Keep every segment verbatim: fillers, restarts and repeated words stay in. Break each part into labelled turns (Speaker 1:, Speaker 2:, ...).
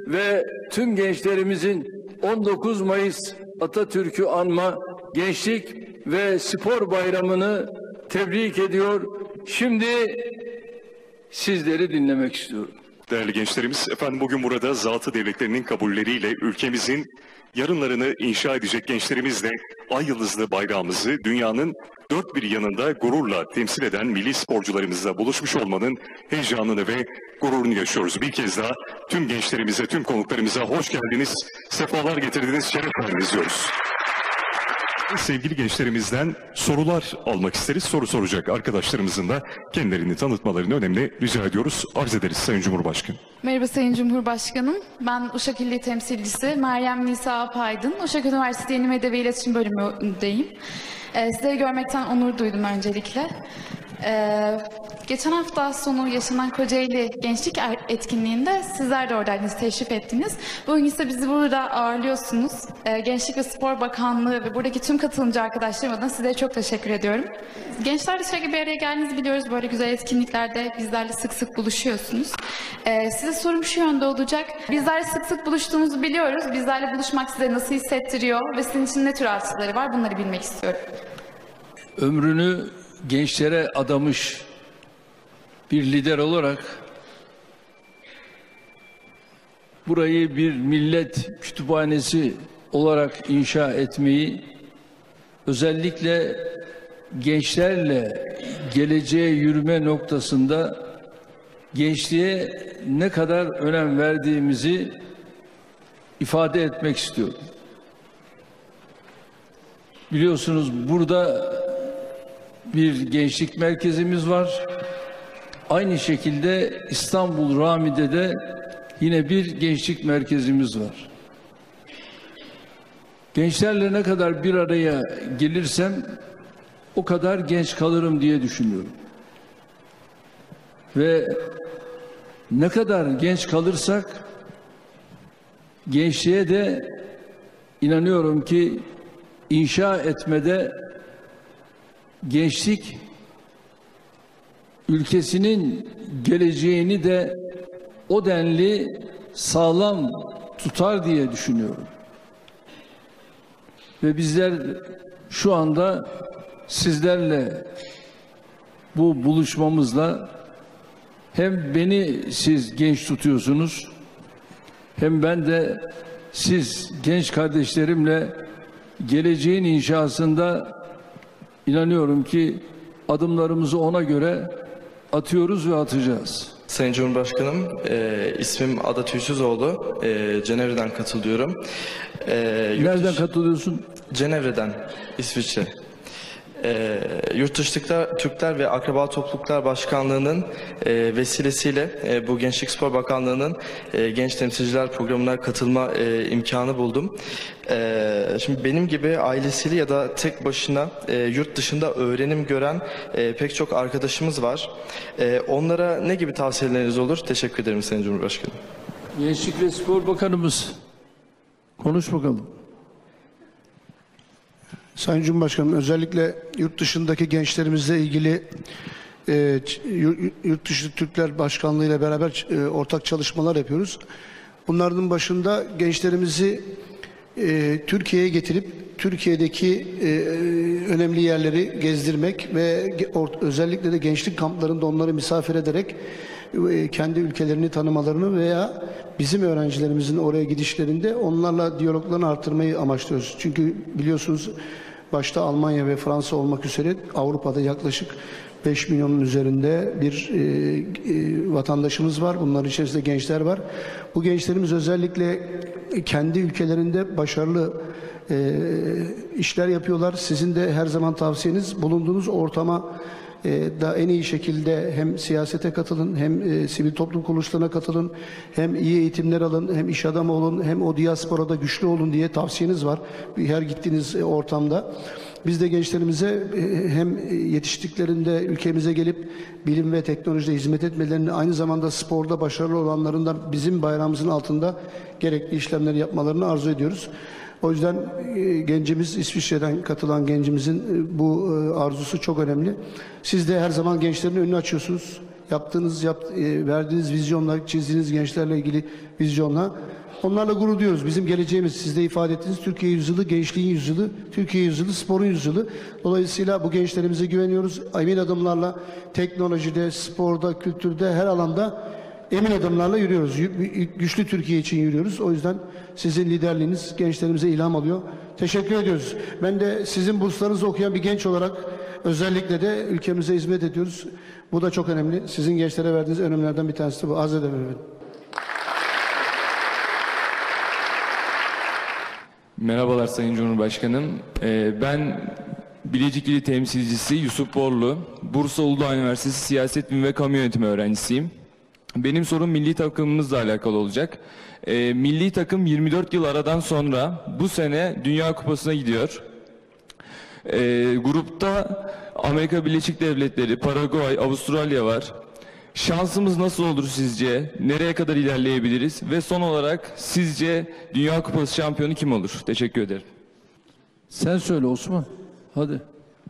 Speaker 1: ve tüm gençlerimizin on dokuz Mayıs Atatürk'ü anma Gençlik ve Spor Bayramı'nı tebrik ediyor. Şimdi sizleri dinlemek istiyorum.
Speaker 2: Değerli gençlerimiz, efendim bugün burada zatı devletlerinin kabulleriyle ülkemizin yarınlarını inşa edecek gençlerimizle ay yıldızlı bayrağımızı dünyanın dört bir yanında gururla temsil eden milli sporcularımızla buluşmuş olmanın heyecanını ve gururunu yaşıyoruz. Bir kez daha tüm gençlerimize, tüm konuklarımıza hoş geldiniz, sefalar getirdiniz, şeref verdiniz diyoruz. Sevgili gençlerimizden sorular almak isteriz. Soru soracak arkadaşlarımızın da kendilerini tanıtmalarını önemli rica ediyoruz. Arz ederiz Sayın Cumhurbaşkanı.
Speaker 3: Merhaba Sayın Cumhurbaşkanım. Ben Uşak İlli Temsilcisi Meryem Nisa Apaydın. Uşak Üniversitesi Yeni Medya ve İletişim Bölümündeyim. Ee, sizleri görmekten onur duydum öncelikle. Ee, geçen hafta sonu yaşanan Kocaeli Gençlik Etkinliği'nde sizler de oradaydınız, teşrif ettiniz. Bugün ise bizi burada ağırlıyorsunuz. Ee, Gençlik ve Spor Bakanlığı ve buradaki tüm katılımcı arkadaşlarım adına sizlere çok teşekkür ediyorum. Gençlerle sürekli bir araya geldiğinizi biliyoruz. Böyle güzel etkinliklerde bizlerle sık sık buluşuyorsunuz. Ee, size sorum şu yönde olacak. Bizlerle sık sık buluştuğumuzu biliyoruz. Bizlerle buluşmak size nasıl hissettiriyor ve sizin için ne tür artıları var? Bunları bilmek istiyorum.
Speaker 1: Ömrünü gençlere adamış bir lider olarak burayı bir millet kütüphanesi olarak inşa etmeyi, özellikle gençlerle geleceğe yürüme noktasında gençliğe ne kadar önem verdiğimizi ifade etmek istiyorum. Biliyorsunuz burada bir gençlik merkezimiz var. Aynı şekilde İstanbul Rami'de de yine bir gençlik merkezimiz var. Gençlerle ne kadar bir araya gelirsem o kadar genç kalırım diye düşünüyorum. Ve ne kadar genç kalırsak gençliğe de inanıyorum ki inşa etmede gençlik ülkesinin geleceğini de o denli sağlam tutar diye düşünüyorum. Ve bizler şu anda sizlerle bu buluşmamızla hem beni siz genç tutuyorsunuz, hem ben de siz genç kardeşlerimle geleceğin inşasında inanıyorum ki adımlarımızı ona göre atıyoruz ve atacağız.
Speaker 4: Sayın Cumhurbaşkanım, e, ismim Ada Tüysüzoğlu, e, Cenevre'den katılıyorum. E,
Speaker 1: Nereden
Speaker 4: dışı,
Speaker 1: katılıyorsun?
Speaker 4: Cenevre'den, İsviçre. E, Yurtdışlıklar, Türkler ve Akraba Topluluklar Başkanlığı'nın e, vesilesiyle e, bu Gençlik Spor Bakanlığı'nın e, Genç Temsilciler Programı'na katılma e, imkanı buldum. E, şimdi benim gibi ailesiyle ya da tek başına e, yurt dışında öğrenim gören e, pek çok arkadaşımız var. E, onlara ne gibi tavsiyeleriniz olur? Teşekkür ederim Sayın Cumhurbaşkanım.
Speaker 1: Gençlik ve Spor Bakanımız, konuş bakalım.
Speaker 5: Sayın Cumhurbaşkanım, özellikle yurt dışındaki gençlerimizle ilgili e, yurt dışı Türkler Başkanlığı ile beraber e, ortak çalışmalar yapıyoruz. Bunların başında gençlerimizi e, Türkiye'ye getirip Türkiye'deki e, önemli yerleri gezdirmek ve özellikle de gençlik kamplarında onları misafir ederek e, kendi ülkelerini tanımalarını veya bizim öğrencilerimizin oraya gidişlerinde onlarla diyaloglarını artırmayı amaçlıyoruz. Çünkü biliyorsunuz başta Almanya ve Fransa olmak üzere Avrupa'da yaklaşık beş milyonun üzerinde bir e, e, vatandaşımız var. Bunların içerisinde gençler var. Bu gençlerimiz özellikle kendi ülkelerinde başarılı e, işler yapıyorlar. Sizin de her zaman tavsiyeniz bulunduğunuz ortama e, da en iyi şekilde hem siyasete katılın, hem e, sivil toplum kuruluşlarına katılın, hem iyi eğitimler alın, hem iş adamı olun, hem o diasporada güçlü olun diye tavsiyeniz var her gittiğiniz ortamda. Biz de gençlerimize hem yetiştiklerinde ülkemize gelip bilim ve teknolojide hizmet etmelerini, aynı zamanda sporda başarılı olanların da bizim bayrağımızın altında gerekli işlemleri yapmalarını arzu ediyoruz. O yüzden gencimiz, İsviçre'den katılan gencimizin bu arzusu çok önemli. Siz de her zaman gençlerin önünü açıyorsunuz. Yaptığınız, yap, verdiğiniz vizyonla, çizdiğiniz gençlerle ilgili vizyonla Onlarla gurur duyuyoruz. Bizim geleceğimiz, siz de ifade ettiğiniz Türkiye yüzyılı, gençliğin yüzyılı, Türkiye yüzyılı, sporun yüzyılı. Dolayısıyla bu gençlerimize güveniyoruz. Emin adımlarla teknolojide, sporda, kültürde, her alanda emin adımlarla yürüyoruz. Güçlü Türkiye için yürüyoruz. O yüzden sizin liderliğiniz gençlerimize ilham alıyor. Teşekkür ediyoruz. Ben de sizin burslarınızı okuyan bir genç olarak özellikle de ülkemize hizmet ediyoruz. Bu da çok önemli. Sizin gençlere verdiğiniz önemlerden bir tanesi de bu. Arz ederim efendim.
Speaker 6: Merhabalar Sayın Cumhurbaşkanım. Ee, ben Bilecik İli temsilcisi Yusuf Borlu, Bursa Uludağ Üniversitesi Siyaset Bilimi ve Kamu Yönetimi öğrencisiyim. Benim sorum milli takımımızla alakalı olacak. Ee, milli takım yirmi dört yıl aradan sonra bu sene Dünya Kupası'na gidiyor. Ee, grupta Amerika Birleşik Devletleri, Paraguay, Avustralya var. Şansımız nasıl olur sizce? Nereye kadar ilerleyebiliriz? Ve son olarak sizce Dünya Kupası şampiyonu kim olur? Teşekkür ederim.
Speaker 1: Sen söyle Osman. Hadi.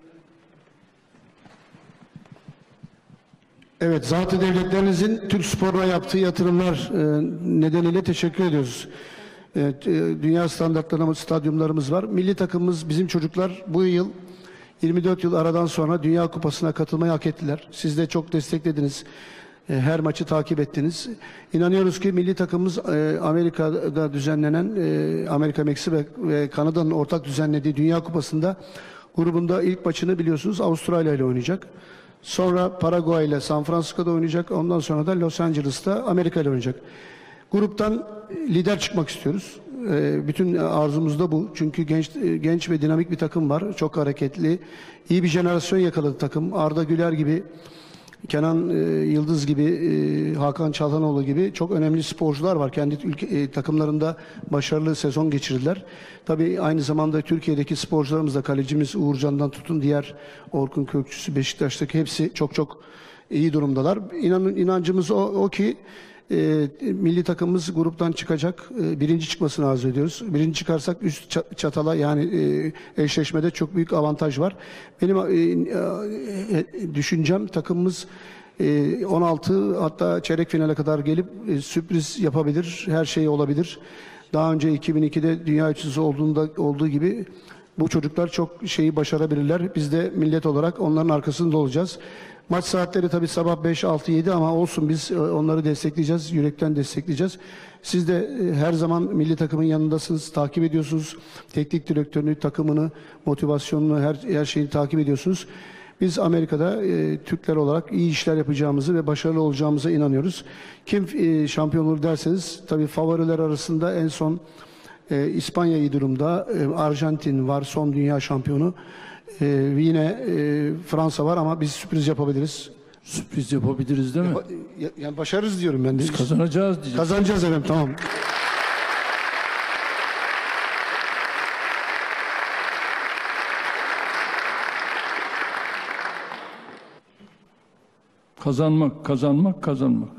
Speaker 5: Evet, zat-ı devletlerinizin Türk sporuna yaptığı yatırımlar e, nedeniyle teşekkür ediyoruz. Evet, e, dünya standartlarında stadyumlarımız var. Milli takımımız, bizim çocuklar bu yıl yirmi dört yıl aradan sonra Dünya Kupası'na katılmayı hak ettiler. Siz de çok desteklediniz. E, her maçı takip ettiniz. İnanıyoruz ki milli takımımız e, Amerika'da düzenlenen, e, Amerika, Meksika ve, ve Kanada'nın ortak düzenlediği Dünya Kupası'nda grubunda ilk maçını biliyorsunuz Avustralya ile oynayacak. Sonra Paraguay ile San Francisco'da oynayacak. Ondan sonra da Los Angeles'ta Amerika ile oynayacak. Gruptan lider çıkmak istiyoruz. E, bütün arzumuz da bu. Çünkü genç genç ve dinamik bir takım var. Çok hareketli. İyi bir jenerasyon yakaladı takım. Arda Güler gibi, Kenan e, Yıldız gibi, e, Hakan Çalhanoğlu gibi çok önemli sporcular var. Kendi ülke, e, takımlarında başarılı sezon geçirdiler. Tabii aynı zamanda Türkiye'deki sporcularımız da, kalecimiz Uğurcan'dan tutun diğer Orkun Kökçüsü, Beşiktaş'taki hepsi çok çok iyi durumdalar. İnan, inancımız o, o ki e, milli takımımız gruptan çıkacak. E, birinci çıkmasını arzu ediyoruz. Birinci çıkarsak üst çatala, yani e, eşleşmede çok büyük avantaj var. Benim e, e, düşüncem takımımız e, on altı hatta çeyrek finale kadar gelip e, sürpriz yapabilir. Her şey olabilir. Daha önce iki bin ikide dünya üçüncüsü olduğunda olduğu gibi bu çocuklar çok şeyi başarabilirler. Biz de millet olarak onların arkasında olacağız. Maç saatleri tabii sabah beş, altı, yedi ama olsun, biz onları destekleyeceğiz, yürekten destekleyeceğiz. Siz de her zaman milli takımın yanındasınız, takip ediyorsunuz. Teknik direktörünü, takımını, motivasyonunu, her, her şeyini takip ediyorsunuz. Biz Amerika'da e, Türkler olarak iyi işler yapacağımızı ve başarılı olacağımıza inanıyoruz. Kim e, şampiyon olur derseniz, tabii favoriler arasında en son e, İspanya iyi durumda, e, Arjantin var, son dünya şampiyonu. Ee, yine e, Fransa var ama biz sürpriz yapabiliriz.
Speaker 1: Sürpriz yapabiliriz değil mi?
Speaker 5: Ya, yani başarırız diyorum ben de.
Speaker 1: Biz kazanacağız diyeceğiz.
Speaker 5: Kazanacağız efendim, tamam.
Speaker 1: Kazanmak, kazanmak, kazanmak.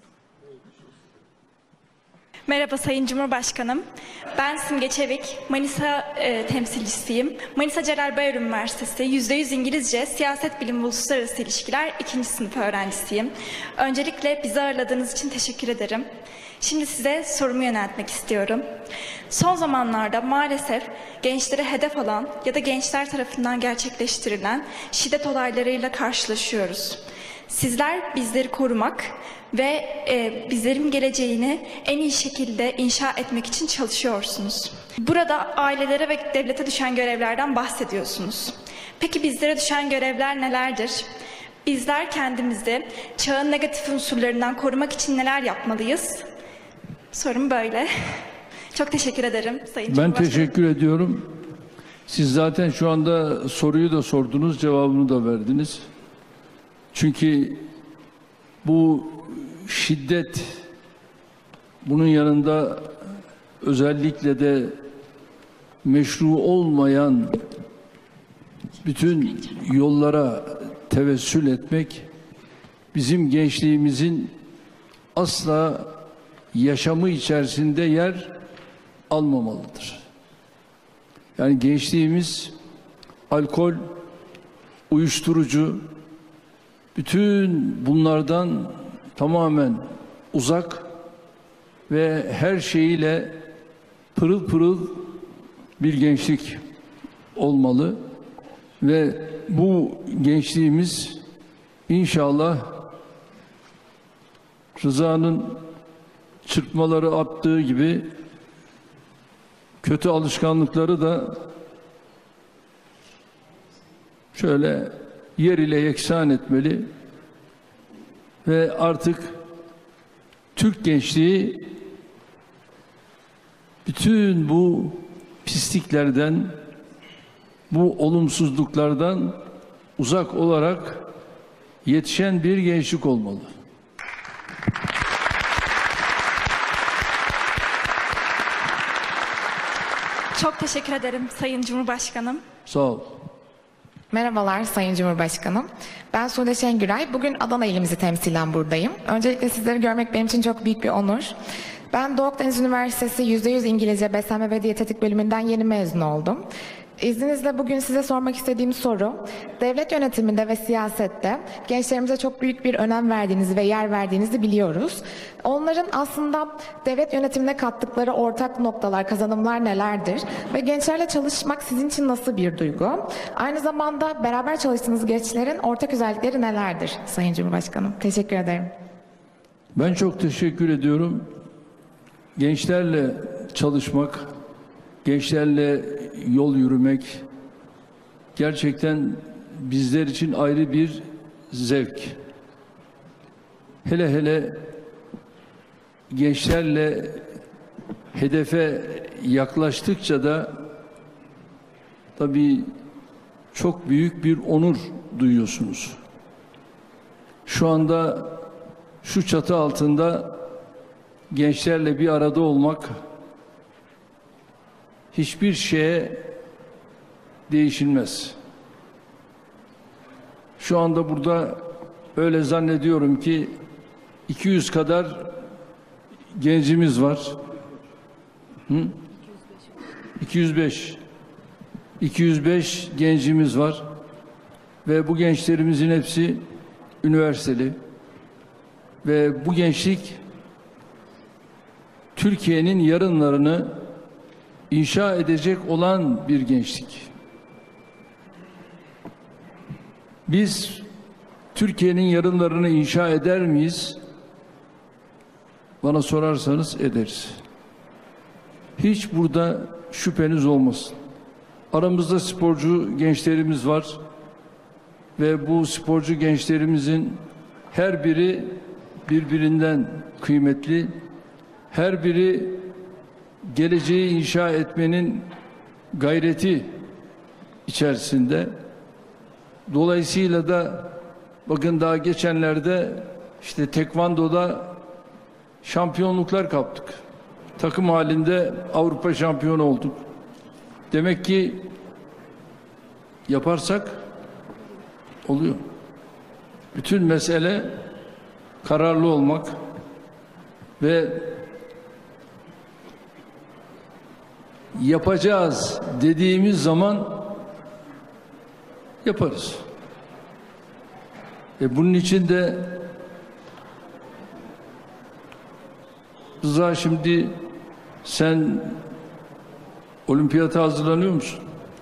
Speaker 7: Merhaba Sayın Cumhurbaşkanım. Ben Simge Çevik, Manisa e, temsilcisiyim. Manisa Celal Bayar Üniversitesi yüzde yüz İngilizce Siyaset Bilimi ve Uluslararası İlişkiler ikinci sınıf öğrencisiyim. Öncelikle bizi ağırladığınız için teşekkür ederim. Şimdi size sorumu yöneltmek istiyorum. Son zamanlarda maalesef gençlere hedef alan ya da gençler tarafından gerçekleştirilen şiddet olaylarıyla karşılaşıyoruz. Sizler bizleri korumak ve e, bizlerin geleceğini en iyi şekilde inşa etmek için çalışıyorsunuz. Burada ailelere ve devlete düşen görevlerden bahsediyorsunuz. Peki bizlere düşen görevler nelerdir? Bizler kendimizi çağın negatif unsurlarından korumak için neler yapmalıyız? Sorum böyle. Çok teşekkür ederim Sayın
Speaker 1: Ben
Speaker 7: Cumhurbaşkanım.
Speaker 1: teşekkür ediyorum. Siz zaten şu anda soruyu da sordunuz, cevabını da verdiniz. Çünkü bu şiddet, bunun yanında özellikle de meşru olmayan bütün yollara tevessül etmek bizim gençliğimizin asla yaşamı içerisinde yer almamalıdır. Yani gençliğimiz alkol, uyuşturucu, bütün bunlardan tamamen uzak ve her şeyiyle pırıl pırıl bir gençlik olmalı ve bu gençliğimiz inşallah Rıza'nın çırpmaları attığı gibi kötü alışkanlıkları da şöyle yer ile yeksan etmeli ve artık Türk gençliği bütün bu pisliklerden, bu olumsuzluklardan uzak olarak yetişen bir gençlik olmalı.
Speaker 7: Çok teşekkür ederim Sayın Cumhurbaşkanım.
Speaker 1: Sağ ol.
Speaker 8: Merhabalar Sayın Cumhurbaşkanım. Ben Sude Şengüray. Bugün Adana ilimizi temsilen buradayım. Öncelikle sizleri görmek benim için çok büyük bir onur. Ben Doğu Akdeniz Üniversitesi yüzde yüz İngilizce Beslenme ve Diyetetik bölümünden yeni mezun oldum. İzninizle bugün size sormak istediğim soru, devlet yönetiminde ve siyasette gençlerimize çok büyük bir önem verdiğinizi ve yer verdiğinizi biliyoruz. Onların aslında devlet yönetimine kattıkları ortak noktalar, kazanımlar nelerdir? Ve gençlerle çalışmak sizin için nasıl bir duygu? Aynı zamanda beraber çalıştığınız gençlerin ortak özellikleri nelerdir Sayın Cumhurbaşkanım? Teşekkür ederim.
Speaker 1: Ben çok teşekkür ediyorum. Gençlerle çalışmak, gençlerle yol yürümek gerçekten bizler için ayrı bir zevk. Hele hele gençlerle hedefe yaklaştıkça da tabii çok büyük bir onur duyuyorsunuz. Şu anda şu çatı altında gençlerle bir arada olmak hiçbir şeye değişilmez. Şu anda burada öyle zannediyorum ki iki yüz kadar gencimiz var. Hı? iki yüz beş. iki yüz beş gencimiz var. Ve bu gençlerimizin hepsi üniversiteli. Ve bu gençlik Türkiye'nin yarınlarını inşa edecek olan bir gençlik. Biz Türkiye'nin yarınlarını inşa eder miyiz? Bana sorarsanız ederiz. Hiç burada şüpheniz olmasın. Aramızda sporcu gençlerimiz var ve bu sporcu gençlerimizin her biri birbirinden kıymetli, her biri geleceği inşa etmenin gayreti içerisinde. Dolayısıyla da bakın daha geçenlerde işte tekvandoda şampiyonluklar kaptık. Takım halinde Avrupa şampiyonu olduk. Demek ki yaparsak oluyor. Bütün mesele kararlı olmak ve yapacağız dediğimiz zaman yaparız. E bunun için de Rıza, şimdi sen olimpiyata hazırlanıyor musun?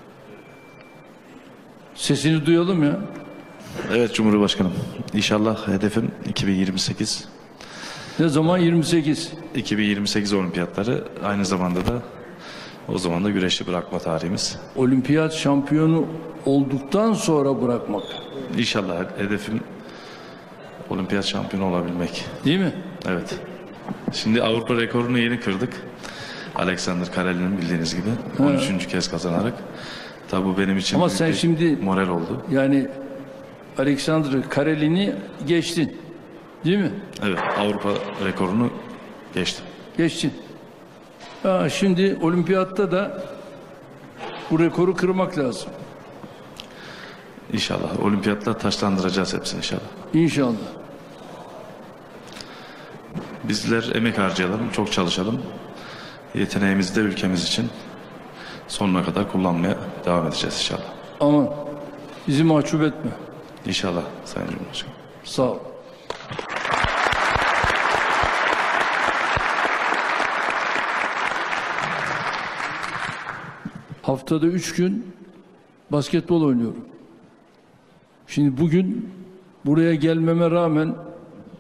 Speaker 1: Sesini duyalım ya.
Speaker 9: Evet Cumhurbaşkanım. İnşallah hedefim iki bin yirmi sekiz.
Speaker 1: Ne zaman? yirmi sekiz.
Speaker 9: iki bin yirmi sekiz olimpiyatları, aynı zamanda da o zaman da güreşi bırakma tarihimiz.
Speaker 1: Olimpiyat şampiyonu olduktan sonra bırakmak.
Speaker 9: İnşallah hedefim olimpiyat şampiyonu olabilmek.
Speaker 1: Değil mi?
Speaker 9: Evet. Şimdi Avrupa rekorunu yeni kırdık. Alexander Karel'in bildiğiniz gibi on üçüncü kez kazanarak. Tabi bu benim için
Speaker 1: ama
Speaker 9: büyük
Speaker 1: sen
Speaker 9: bir
Speaker 1: şimdi
Speaker 9: moral oldu.
Speaker 1: Yani Alexander Karel'ini geçtin. Değil mi?
Speaker 9: Evet, Avrupa rekorunu geçtim.
Speaker 1: Geçtin. Ha, şimdi olimpiyatta da bu rekoru kırmak lazım.
Speaker 9: İnşallah. Olimpiyatlar taşlandıracağız hepsini inşallah.
Speaker 1: İnşallah.
Speaker 9: Bizler emek harcayalım, çok çalışalım. Yeteneğimizi de ülkemiz için sonuna kadar kullanmaya devam edeceğiz inşallah.
Speaker 1: Ama bizi mahcup etme.
Speaker 9: İnşallah Sayın Cumhurbaşkanım.
Speaker 1: Sağ ol. haftada üç gün basketbol oynuyorum. Şimdi bugün buraya gelmeme rağmen